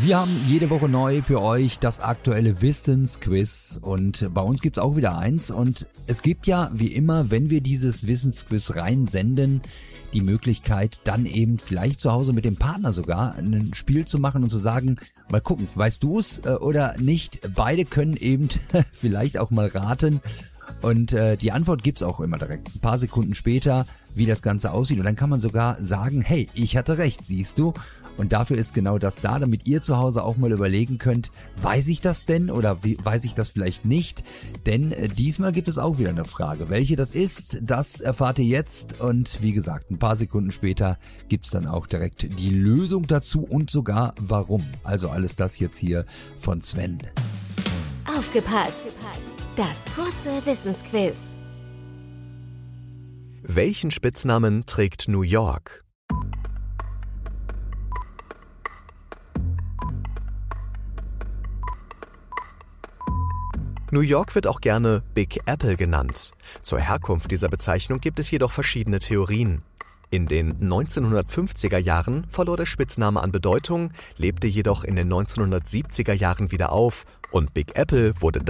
Wir haben jede Woche neu für euch das aktuelle Wissensquiz und bei uns gibt's auch wieder eins und es gibt ja wie immer, wenn wir dieses Wissensquiz reinsenden, die Möglichkeit dann eben vielleicht zu Hause mit dem Partner sogar ein Spiel zu machen und zu sagen, mal gucken, weißt du es oder nicht? Beide können eben vielleicht auch mal raten. Und die Antwort gibt's auch immer direkt, ein paar Sekunden später, wie das Ganze aussieht. Und dann kann man sogar sagen, hey, ich hatte recht, siehst du? Und dafür ist genau das da, damit ihr zu Hause auch mal überlegen könnt, weiß ich das denn oder weiß ich das vielleicht nicht? Denn diesmal gibt es auch wieder eine Frage. Welche das ist, das erfahrt ihr jetzt. Und wie gesagt, ein paar Sekunden später gibt's dann auch direkt die Lösung dazu und sogar warum. Also alles das jetzt hier von Sven. Aufgepasst! Das kurze Wissensquiz. Welchen Spitznamen trägt New York? New York wird auch gerne Big Apple genannt. Zur Herkunft dieser Bezeichnung gibt es jedoch verschiedene Theorien. In den 1950er Jahren verlor der Spitzname an Bedeutung, lebte jedoch in den 1970er Jahren wieder auf und Big Apple wurde